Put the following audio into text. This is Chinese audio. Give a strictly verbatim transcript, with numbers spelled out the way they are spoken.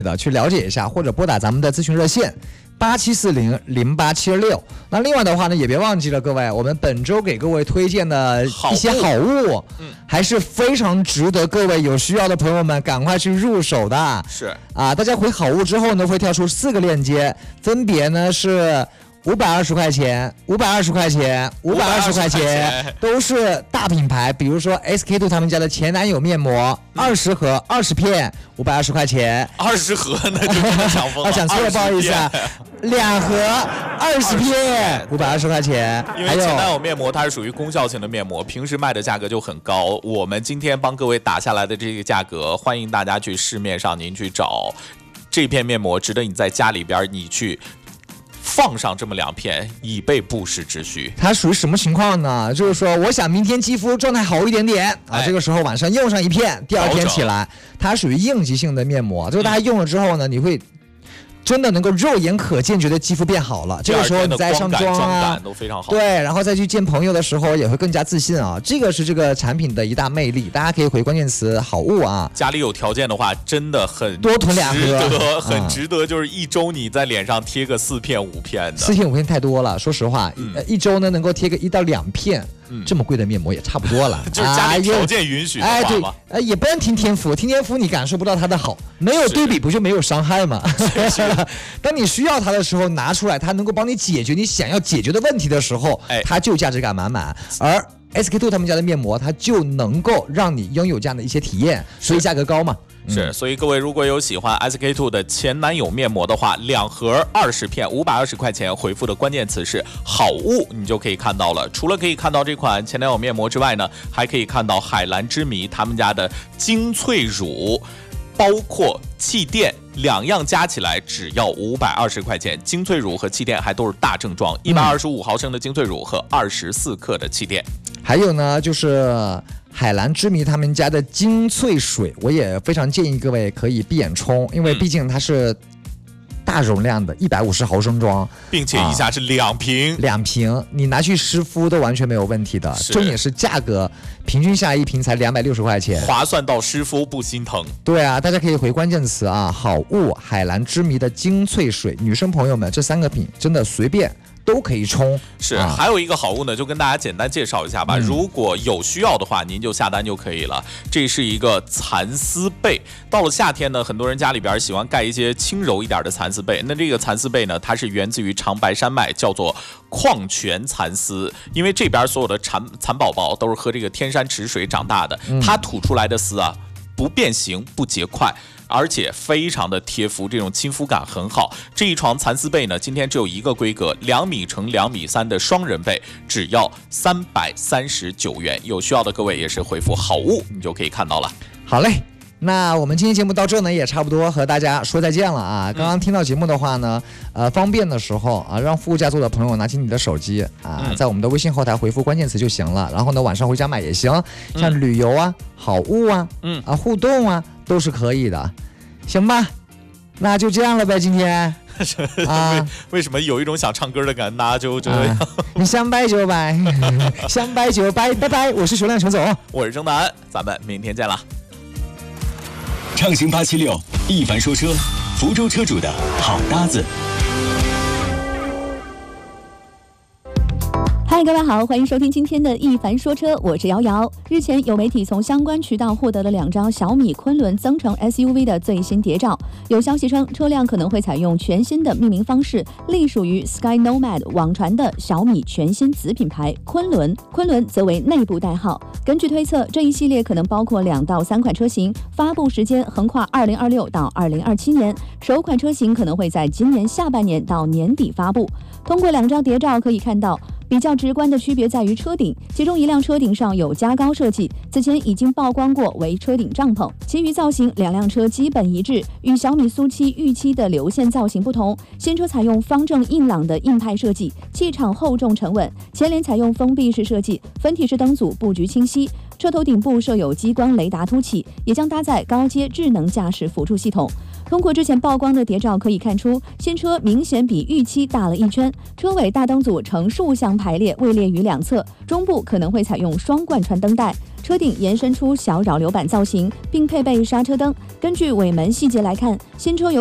的去了解一下，或者拨打咱们的咨询热线八七四零零八七六。那另外的话呢，也别忘记了各位，我们本周给各位推荐的一些好物，嗯，还是非常值得各位有需要的朋友们赶快去入手的。 是啊，大家回好物之后呢，会跳出四个链接，分别呢是五百二十块钱、五百二十块钱、五百二十块钱，都是大品牌，比如说 S K two 他们家的前男友面膜，二十盒二十片，五百二十块钱。 二十盒那就真的抢疯了， 啊，讲错了，不好意思啊，两盒二十片，五百二十块钱。 因为前男友面膜它是属于功效型的面膜，平时卖的价格就很高。我们今天帮各位打下来的这个价格，欢迎大家去市面上您去找这片面膜，值得你在家里边你去放上这么两片，以备不时之需。 它属于什么情况呢？就是说，我想明天肌肤状态好一点点啊， 哎、 这个时候晚上用上一片，第二天起来，它属于应急性的面膜，就是大家用了之后呢，你会真的能够肉眼可见觉得肌肤变好了。这个时候你再上妆啊， 都非常好。 对，然后再去见朋友的时候也会更加自信啊。这个是这个产品的一大魅力，大家可以回关键词好物啊。 家里有条件的话，真的很多囤两盒， 值得，很值得。就是一周你在脸上贴个四片五片的， 四片五片太多了。说实话， 嗯、 一周呢能够贴个一到两片。嗯、这么贵的面膜也差不多了， 就是家里条件允许的话哎，对，呃，也不能听天赋，听天赋你感受不到它的好，没有对比不就没有伤害吗？当你需要它的时候拿出来，它能够帮你解决你想要解决的问题的时候，哎、它就价值感满满。而 S K two 他们家的面膜，它就能够让你拥有这样的一些体验，所以价格高嘛。 是，所以各位如果有喜欢 S K two 的前男友面膜的话，两盒二十片，五百二十块钱，回复的关键词是好物，你就可以看到了。除了可以看到这款前男友面膜之外呢，还可以看到海蓝之谜他们家的精粹乳，包括气垫，两样加起来只要五百二十块钱。精粹乳和气垫还都是大正装，一百二十五毫升的精粹乳和二十四克的气垫。 还有呢，就是海蓝之谜他们家的精粹水，我也非常建议各位可以闭眼冲，因为毕竟它是大容量的一百五十毫升装， 并且一下是两瓶、 啊、两瓶你拿去湿敷都完全没有问题的。重点是价格平均下来一瓶才两百六十块钱， 划算到湿敷不心疼。 对啊，大家可以回关键词啊，好物海蓝之谜的精粹水，女生朋友们这三个品真的随便都可以冲。 是、啊、还有一个好物呢，就跟大家简单介绍一下吧、嗯、如果有需要的话您就下单就可以了。这是一个蚕丝被，到了夏天呢，很多人家里边喜欢盖一些轻柔一点的蚕丝被，那这个蚕丝被呢，它是源自于长白山脉，叫做矿泉蚕丝。因为这边所有的蚕蚕宝宝都是喝这个天山池水长大的，它吐出来的丝啊不变形不结块，而且非常的贴肤，这种亲肤感很好。这一床蚕丝被呢，今天只有一个规格，两米乘两米三的双人被，只要三百三十九元。有需要的各位也是回复好物，你就可以看到了。 好嘞。那我们今天节目到这呢，也差不多和大家说再见了啊！刚刚听到节目的话呢，呃，方便的时候啊，让副驾座的朋友拿起你的手机啊，在我们的微信后台回复关键词就行了。然后呢，晚上回家买也行，像旅游啊、好物啊、嗯啊互动啊，都是可以的，行吧？那就这样了呗，今天啊，为什么有一种想唱歌的感觉？那就这样， 你想拜就拜，想拜就拜，拜拜！我是熊亮熊总， 我是郑南，咱们明天见了。 畅行八七六，一凡说车，福州车主的好搭子。 嗨，各位好，欢迎收听今天的一凡说车，我是瑶瑶。日前有媒体从相关渠道获得了两张小米昆仑增程 S U V 的最新谍照，有消息称车辆可能会采用全新的命名方式，隶属于 Sky Nomad 网传的小米全新子品牌昆仑，昆仑则为内部代号。根据推测，这一系列可能包括两到三款车型，发布时间横跨二零二六到二零二七年，首款车型可能会在今年下半年到年底发布。通过两张谍照可以看到，比较直观的区别在于车顶，其中一辆车顶上有加高设计，此前已经曝光过为车顶帐篷。其余造型两辆车基本一致，与小米苏七预期的流线造型不同，新车采用方正硬朗的硬派设计，气场厚重沉稳，前脸采用封闭式设计，分体式灯组布局清晰，车头顶部设有激光雷达凸起，也将搭载高阶智能驾驶辅助系统。 通过之前曝光的谍照可以看出，新车明显比预期大了一圈，车尾大灯组呈竖向排列，位列于两侧，中部可能会采用双贯穿灯带，车顶延伸出小扰流板造型，并配备刹车灯。根据尾门细节来看，新车有